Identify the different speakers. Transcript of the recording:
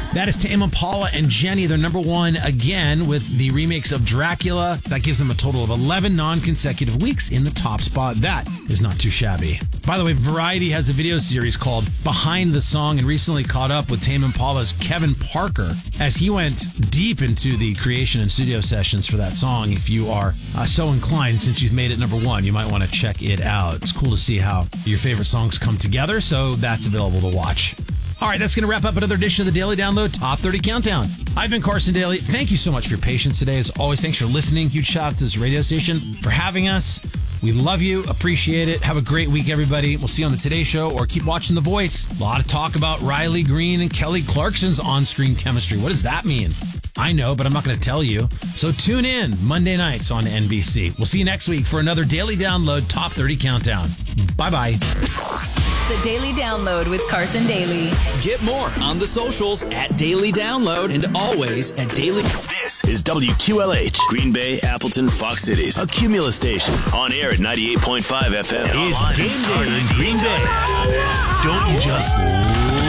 Speaker 1: That is Tame Impala and Jenny. They're number one again with the remix of Dracula. That gives them a total of 11 non-consecutive weeks in the top spot. That is not too shabby. By the way, Variety has a video series called Behind the Song and recently caught up with Tame Impala's Kevin Parker as he went deep into the creation and studio sessions for that song. If you are so inclined, since you've made it number one, you might want to check it out. It's cool to see how your favorite songs come together, so that's available to watch. All right, that's going to wrap up another edition of the Daily Download Top 30 Countdown. I've been Carson Daly. Thank you so much for your patience today. As always, thanks for listening. Huge shout out to this radio station for having us. We love you, appreciate it. Have a great week, everybody. We'll see you on the Today Show or keep watching The Voice. A lot of talk about Riley Green and Kelly Clarkson's on-screen chemistry. What does that mean? I know, but I'm not going to tell you. So tune in Monday nights on NBC. We'll see you next week for another Daily Download Top 30 Countdown. Bye-bye.
Speaker 2: The Daily Download with Carson Daly.
Speaker 3: Get more on the socials at Daily Download and always at Daily.
Speaker 4: This is WQLH, Green Bay, Appleton, Fox Cities, a Cumulus station. On air at 98.5 FM.
Speaker 5: It's game day in Green Bay. Don't you just